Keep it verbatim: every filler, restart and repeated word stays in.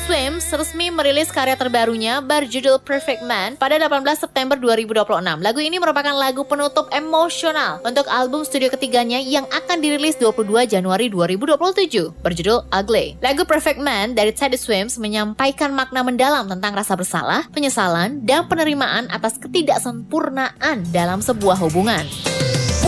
Swims resmi merilis karya terbarunya berjudul Perfect Man pada delapan belas September dua ribu dua puluh enam. Lagu ini merupakan lagu penutup emosional untuk album studio ketiganya yang akan dirilis dua puluh dua Januari dua ribu dua puluh tujuh, berjudul Ugly. Lagu Perfect Man dari Teddy Swims menyampaikan makna mendalam tentang rasa bersalah, penyesalan, dan penerimaan atas ketidaksempurnaan dalam sebuah hubungan.